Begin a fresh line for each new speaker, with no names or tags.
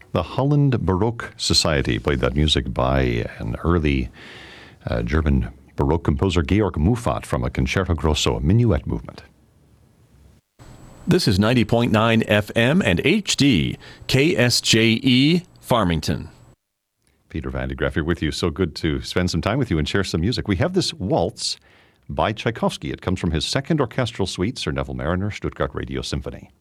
The Holland Baroque Society played that music by an early German Baroque composer, Georg Muffat, from a Concerto Grosso, a minuet movement.
This is 90.9 FM and HD, KSJE, Farmington.
Peter Van de Graaff here with you. So good to spend some time with you and share some music. We have this waltz by Tchaikovsky. It comes from his second orchestral suite, Sir Neville Mariner, Stuttgart Radio Symphony.